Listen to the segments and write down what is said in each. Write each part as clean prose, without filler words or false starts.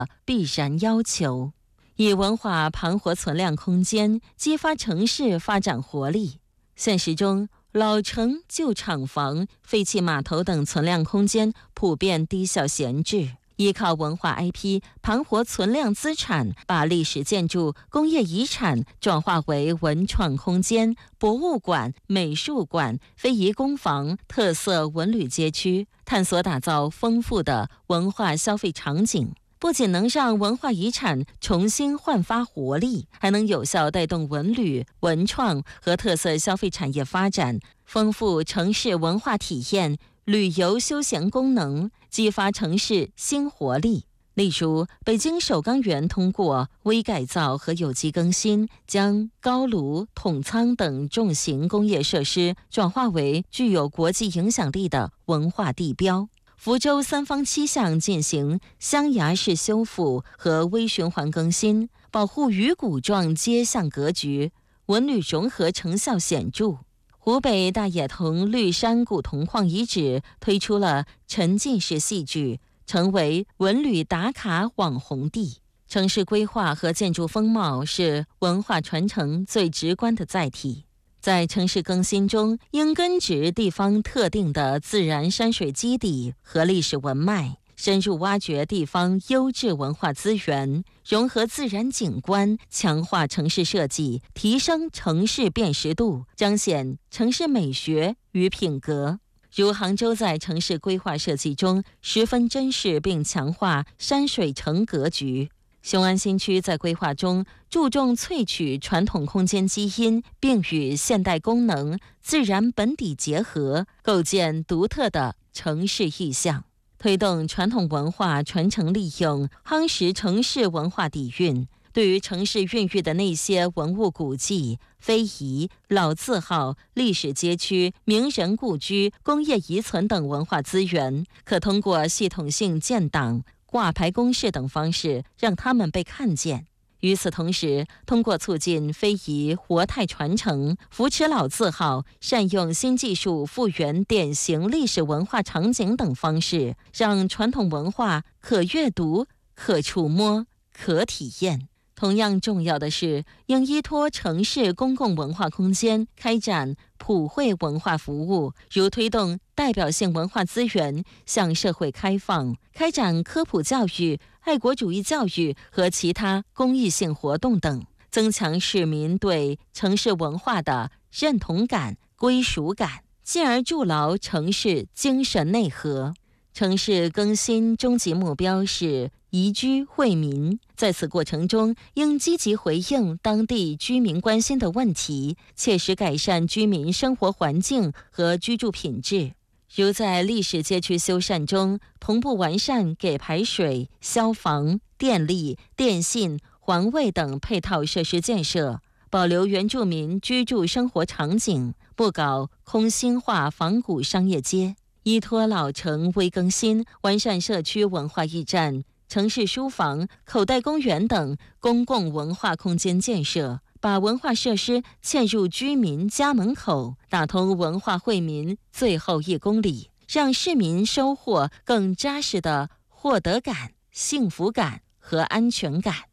必然要求，以文化盘活存量空间，激发城市发展活力。现实中，老城、旧厂房、废弃码头等存量空间普遍低效闲置。依靠文化 IP 盘活存量资产，把历史建筑、工业遗产转化为文创空间、博物馆、美术馆、非遗工坊、特色文旅街区，探索打造丰富的文化消费场景。不仅能让文化遗产重新焕发活力，还能有效带动文旅、文创和特色消费产业发展，丰富城市文化体验、旅游休闲功能，激发城市新活力。例如，北京首钢园通过微改造和有机更新，将高炉、统仓等重型工业设施转化为具有国际影响力的文化地标。福州3坊7巷进行象牙式修复和微循环更新，保护鱼骨状街巷格局，文旅融合成效显著。湖北大冶桐绿山古铜矿遗址推出了沉浸式戏剧，成为文旅打卡网红地。城市规划和建筑风貌是文化传承最直观的载体。在城市更新中，应根植地方特定的自然山水基底和历史文脉，深入挖掘地方优质文化资源，融合自然景观，强化城市设计，提升城市辨识度，彰显城市美学与品格。如杭州在城市规划设计中十分珍视并强化山水城格局。雄安新区在规划中注重萃取传统空间基因，并与现代功能、自然本底结合，构建独特的城市意象，推动传统文化传承利用，夯实城市文化底蕴。对于城市孕育的那些文物古迹、非遗、老字号、历史街区、名人故居、工业遗存等文化资源，可通过系统性建档、挂牌公示等方式让他们被看见。与此同时，通过促进非遗活态传承，扶持老字号，善用新技术复原典型历史文化场景等方式，让传统文化可阅读、可触摸、可体验。同样重要的是，应依托城市公共文化空间开展普惠文化服务，如推动代表性文化资源向社会开放，开展科普教育、爱国主义教育和其他公益性活动等，增强市民对城市文化的认同感、归属感，进而筑牢城市精神内核。城市更新终极目标是宜居惠民，在此过程中，应积极回应当地居民关心的问题，切实改善居民生活环境和居住品质。如在历史街区修缮中，同步完善给排水、消防、电力、电信、环卫等配套设施建设，保留原住民居住生活场景，不搞空心化仿古商业街。依托老城微更新，完善社区文化驿站、城市书房、口袋公园等公共文化空间建设，把文化设施嵌入居民家门口，打通文化惠民最后1公里，让市民收获更扎实的获得感、幸福感和安全感。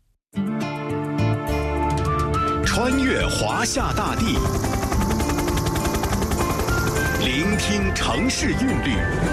穿越华夏大地，聆听城市韵律，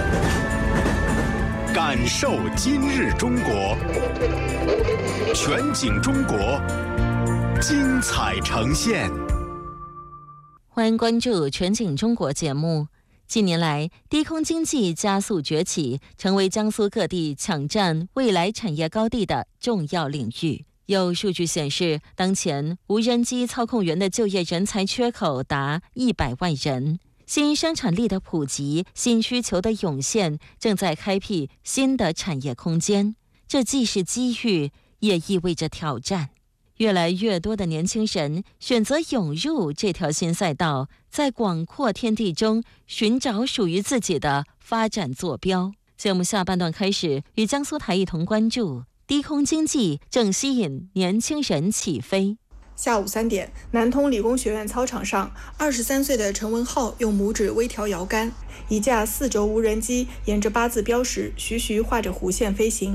感受今日中国，全景中国，精彩呈现。 欢迎关注全景中国节目。近年来，低空经济加速崛起，成为江苏各地抢占未来产业高地的重要领域。有数据显示，当前无人机操控员的就业人才缺口达100万人。新生产力的普及、新需求的涌现，正在开辟新的产业空间。这既是机遇，也意味着挑战。越来越多的年轻人选择涌入这条新赛道，在广阔天地中寻找属于自己的发展坐标。节目下半段开始，与江苏台一同关注低空经济正吸引年轻人起飞。 下午3点，南通理工学院操场上，23岁的陈文浩用拇指微调摇杆，一架4轴无人机沿着8字标识徐徐画着弧线飞行。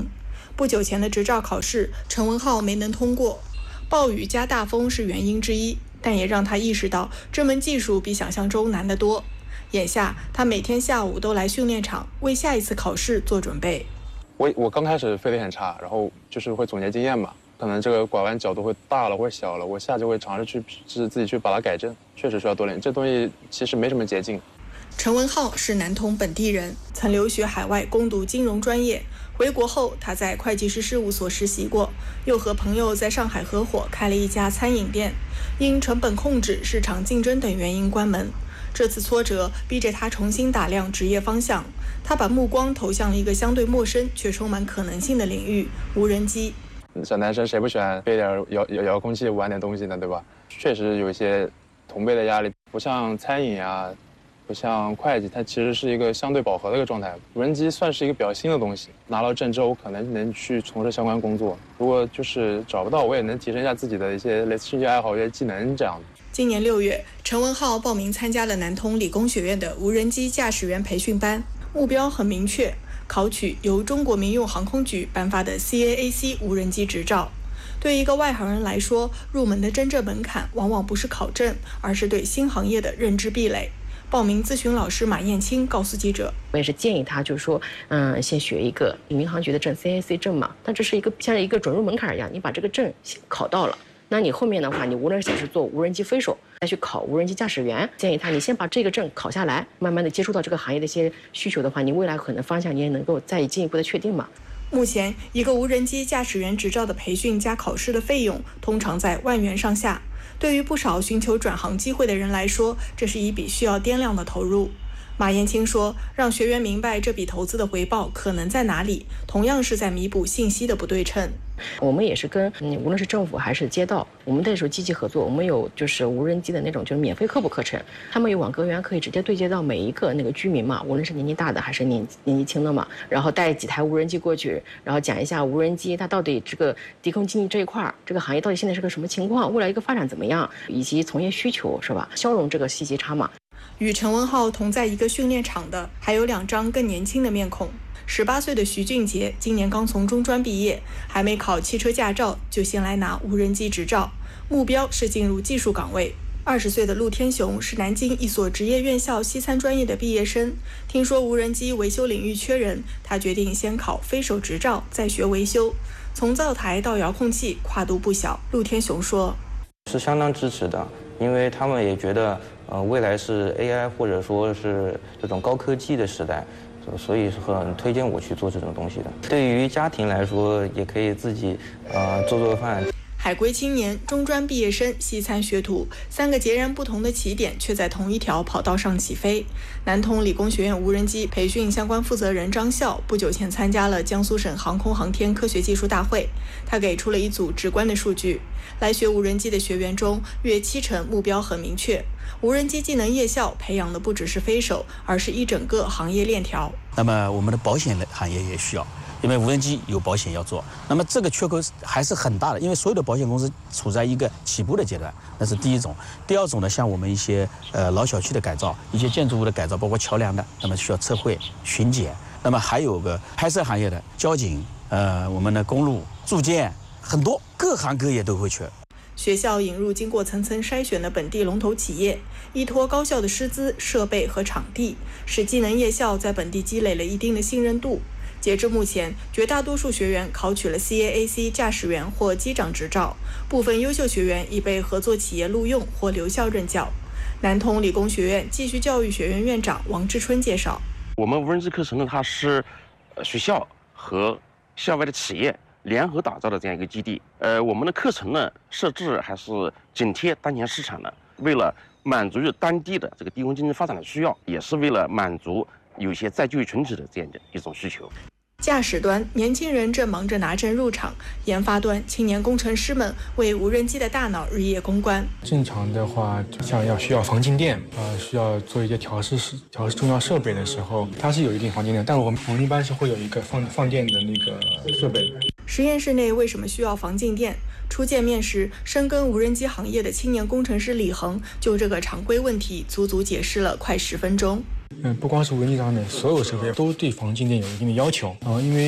不久前的执照考试，陈文浩没能通过。暴雨加大风是原因之一，但也让他意识到这门技术比想象中难得多。眼下，他每天下午都来训练场，为下一次考试做准备。 我刚开始飞得很差，然后就是会总结经验嘛，可能这个拐弯角度会大了或者小了，我下就会尝试去自己去把它改正，确实需要多练。这东西其实没什么捷径。 陈文浩是南通本地人，曾留学海外攻读金融专业。回国后，他在会计师事务所实习过，又和朋友在上海合伙开了一家餐饮店，因成本控制、市场竞争等原因关门。这次挫折逼着他重新打量职业方向，他把目光投向了一个相对陌生却充满可能性的领域——无人机。 小男生谁不喜欢背点遥控器玩点东西呢，对吧？确实有一些同辈的压力，不像餐饮啊。不像会计，它其实是一个相对饱和的一个状态。无人机算是一个比较新的东西，拿到证之后，我可能能去从事相关工作。如果就是找不到，我也能提升一下自己的一些兴趣爱好、一些技能这样。 今年6月，陈文浩报名参加了南通理工学院的无人机驾驶员培训班，目标很明确，考取由中国民用航空局颁发的 CAAC 无人机执照。对一个外行人来说，入门的真正门槛往往不是考证，而是对新行业的认知壁垒。报名咨询老师马艳青告诉记者， 我也是建议他，就是说，先学一个民航局的证 CAC 证嘛，但这是像一个准入门槛一样，你把这个证考到了，那你后面的话，你无论是做无人机飞手，再去考无人机驾驶员，建议他你先把这个证考下来，慢慢的接触到这个行业的一些需求的话，你未来可能方向你也能够再进一步的确定嘛。 目前，一个无人机驾驶员执照的培训加考试的费用通常在1万元上下。对于不少寻求转行机会的人来说，这是一笔需要掂量的投入。马延青说，让学员明白这笔投资的回报可能在哪里，同样是在弥补信息的不对称。 我们也是跟无论是政府还是街道，我们那时候积极合作。我们有就是无人机的那种就是免费科普课程，他们有网格员可以直接对接到每一个那个居民嘛，无论是年纪大的还是年纪轻的嘛，然后带几台无人机过去，然后讲一下无人机它到底这个低空经济这一块这个行业到底现在是个什么情况，未来一个发展怎么样，以及从业需求是吧，消融这个信息差嘛。 与陈文浩同在一个训练场的还有2张更年轻的面孔。18岁的徐俊杰今年刚从中专毕业，还没考汽车驾照就先来拿无人机执照，目标是进入技术岗位。20岁的陆天雄是南京一所职业院校西餐专业的毕业生，听说无人机维修领域缺人，他决定先考飞手执照，再学维修。从灶台到遥控器跨度不小，陆天雄说是相当支持的，因为他们也觉得未来是 AI 或者说是这种高科技的时代，所以是很推荐我去做这种东西的。对于家庭来说，也可以自己做饭。 海归青年、中专毕业生、西餐学徒，3个截然不同的起点，却在同一条跑道上起飞。南通理工学院无人机培训相关负责人张笑不久前参加了江苏省航空航天科学技术大会，他给出了一组直观的数据：来学无人机的学员中，约70%目标很明确。无人机技能夜校培养的不只是飞手，而是一整个行业链条。 那么我们的保险行业也需要。因为无人机有保险要做，那么这个缺口还是很大的，因为所有的保险公司处在一个起步的阶段，那是第一种。第二种呢，像我们一些老小区的改造，一些建筑物的改造，包括桥梁的，那么需要测绘、巡检。那么还有个拍摄行业的交警，我们的公路、住建，很多各行各业都会缺。 学校引入经过层层筛选的本地龙头企业，依托高校的师资、设备和场地，使技能夜校在本地积累了一定的信任度。截至目前，绝大多数学员考取了 CAAC 驾驶员或机长执照，部分优秀学员已被合作企业录用或留校任教。南通理工学院继续教育学院院长王志春介绍， 我们无人机课程呢，它是学校和校外的企业联合打造的这样一个基地。我们的课程呢设置还是紧贴当前市场的，为了满足于当地的这个低空经济发展的需要，也是为了满足有些在就业群体的这样的一种需求。 驾驶端，年轻人正忙着拿证入场；研发端，青年工程师们为无人机的大脑日夜攻关。 正常的话，像需要防静电，需要做一些调试重要设备的时候，它是有一定防静电，但我们一般是会有一个放电的那个设备。 实验室内为什么需要防静电？初见面时，深耕无人机行业的青年工程师李恒就这个常规问题足足解释了快10分钟。 不光是无人机上面，所有设备都对防静电有一定的要求因为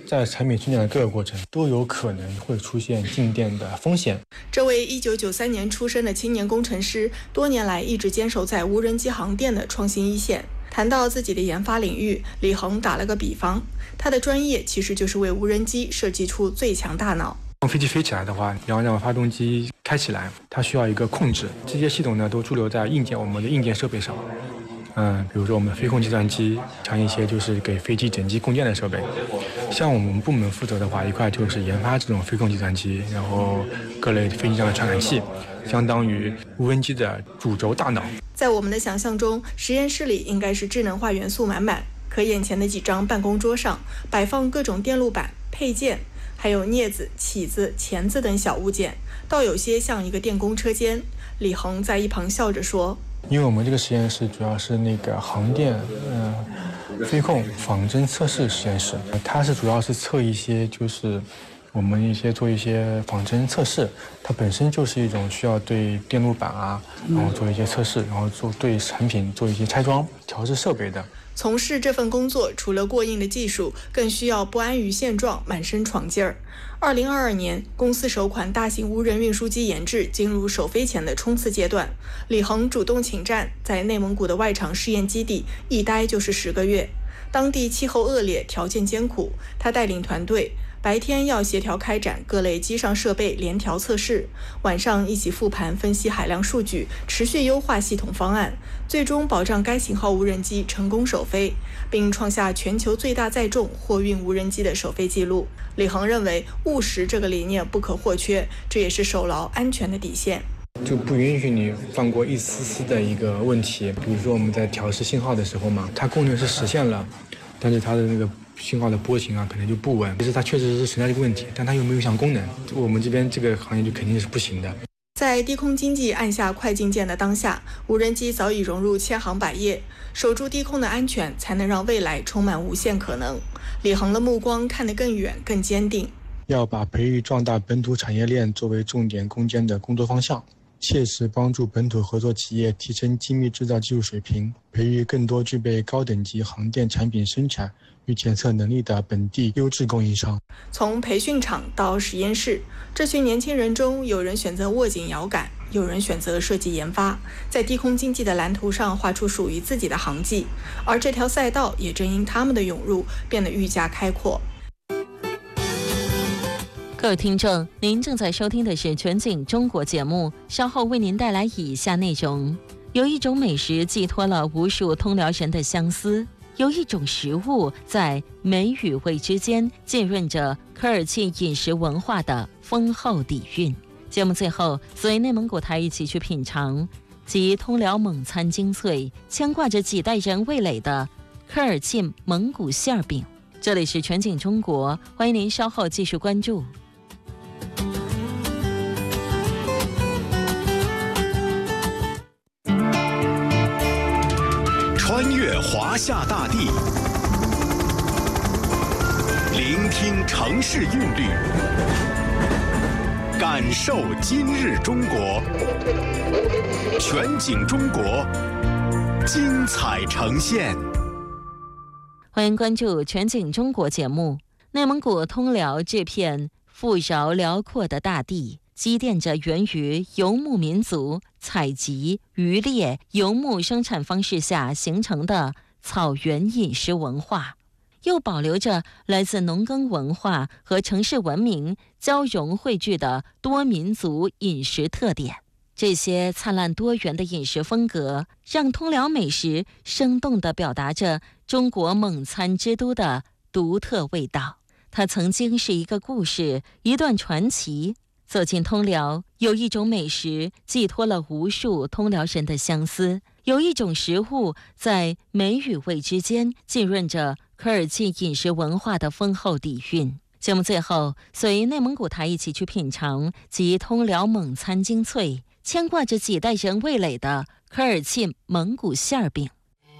在产品生产的各个过程都有可能会出现静电的风险。 这位1993年出生的青年工程师，多年来一直坚守在无人机航电的创新一线。谈到自己的研发领域，李恒打了个比方，他的专业其实就是为无人机设计出最强大脑。 飞机飞起来的话，你要让发动机开起来，它需要一个控制，这些系统呢都驻留在我们的硬件设备上。比如说我们的飞控计算机，像一些就是给飞机整机供电的设备。像我们部门负责的话，一块就是研发这种飞控计算机，然后各类飞机上的传感器，相当于无人机的主轴大脑。 在我们的想象中，实验室里应该是智能化元素满满，可眼前的几张办公桌上摆放各种电路板、配件，还有镊子、起子、钳子等小物件，倒有些像一个电工车间。李恒在一旁笑着说， 因为我们这个实验室主要是那个航电飞控仿真测试实验室，它是主要是测一些就是我们做一些仿真测试，它本身就是一种需要对电路板啊，然后做一些测试，然后对产品做一些拆装、调试设备的。 从事这份工作，除了过硬的技术，更需要不安于现状，满身闯劲儿。2022年，公司首款大型无人运输机研制进入首飞前的冲刺阶段。李恒主动请战，在内蒙古的外场试验基地一待就是10个月。当地气候恶劣，条件艰苦，他带领团队白天要协调开展各类机上设备联调测试，晚上一起复盘分析海量数据，持续优化系统方案，最终保障该型号无人机成功首飞，并创下全球最大载重货运无人机的首飞记录。李恒认为，务实这个理念不可或缺，这也是守牢安全的底线。 就不允许你放过一丝丝的一个问题，比如说我们在调试信号的时候嘛，它功能是实现了，但是它的那个信号的波形啊，可能就不稳。其实它确实是存在这个问题，但它又没有项功能，我们这边这个行业就肯定是不行的。 在低空经济按下快进键的当下，无人机早已融入千行百业，守住低空的安全，才能让未来充满无限可能。李恒的目光看得更远、更坚定， 要把培育壮大本土产业链作为重点攻坚的工作方向，切实帮助本土合作企业提升精密制造技术水平，培育更多具备高等级航电产品生产与检测能力的本地优质供应商。 从培训场到实验室，这群年轻人中，有人选择握紧摇杆，有人选择设计研发，在低空经济的蓝图上画出属于自己的航迹，而这条赛道也正因他们的涌入变得愈加开阔。 各位听众，您正在收听的是全景中国节目，稍后为您带来以下内容。有一种美食寄托了无数通辽人的相思，有一种食物在美与味之间浸润着科尔沁饮食文化的丰厚底蕴。节目最后，随内蒙古台一起去品尝集通辽蒙餐精粹，牵挂着几代人味蕾的科尔沁蒙古馅饼。这里是全景中国，欢迎您稍后继续关注。 穿越华夏大地，聆听城市韵律，感受今日中国。全景中国，精彩呈现。 欢迎关注全景中国节目。内蒙古通辽这片富饶辽阔的大地，积淀着源于游牧民族采集、渔猎、游牧生产方式下形成的草原饮食文化，又保留着来自农耕文化和城市文明交融汇聚的多民族饮食特点。这些灿烂多元的饮食风格，让通辽美食生动地表达着中国蒙餐之都的独特味道。它曾经是一个故事，一段传奇。走进通辽，有一种美食寄托了无数通辽人的相思，有一种食物在美与味之间浸润着科尔沁饮食文化的丰厚底蕴。节目最后，随内蒙古台一起去品尝集通辽蒙餐精粹，牵挂着几代人味蕾的科尔沁蒙古馅饼。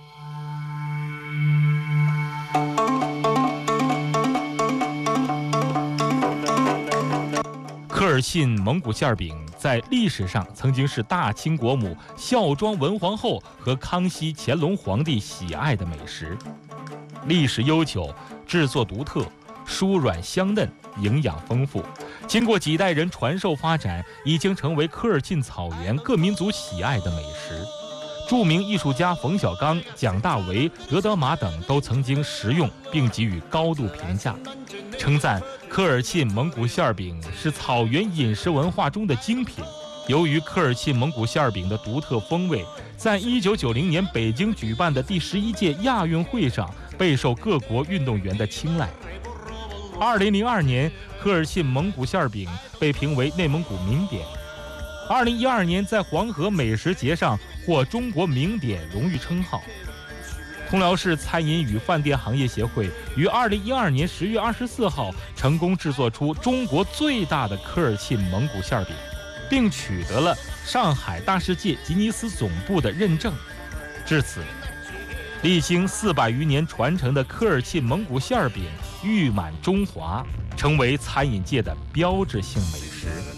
科尔沁蒙古馅饼在历史上曾经是大清国母孝庄文皇后和康熙、乾隆皇帝喜爱的美食，历史悠久，制作独特， 酥软香嫩，营养丰富。经过几代人传授发展，已经成为科尔沁草原各民族喜爱的美食。著名艺术家冯小刚、蒋大为、德德玛等都曾经食用并给予高度评价，称赞科尔沁蒙古馅饼是草原饮食文化中的精品。由于科尔沁蒙古馅饼的独特风味，在1990年北京举办的第11届亚运会上备受各国运动员的青睐。2002年，科尔沁蒙古馅饼被评为内蒙古名点。2012年，在黄河美食节上获中国名点荣誉称号。通辽市餐饮与饭店行业协会于2012年10月24号成功制作出中国最大的科尔沁蒙古馅饼，并取得了上海大世界吉尼斯总部的认证。至此，历经400余年传承的科尔沁蒙古馅饼誉满中华，成为餐饮界的标志性美食。